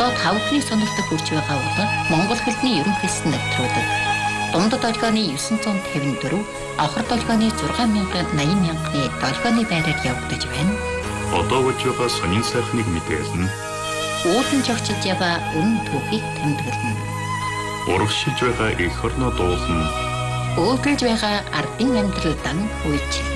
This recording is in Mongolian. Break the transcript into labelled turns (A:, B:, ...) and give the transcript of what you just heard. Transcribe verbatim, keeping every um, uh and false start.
A: Одоо тавхны сонирхолтой хүрч байгаа бол Монгол хэлний ерөнхийлсөн нэвтрүүлэг. Дундад долгионы дев'ять п'ятдесят четыре, авахар долгионы шесть мянган восемьдесят мянганы долгионы байраар явагдаж байна.
B: Одоо болж байгаа сонин сайхныг мэдээлнэ.
A: Уулан жогчж яваа үнэн түүхийг тэмдэглэнэ.
B: Урагшилж байгаа эх орноо дуулна.
A: Өөдрөж байгаа ардын амьдрал дан үйч.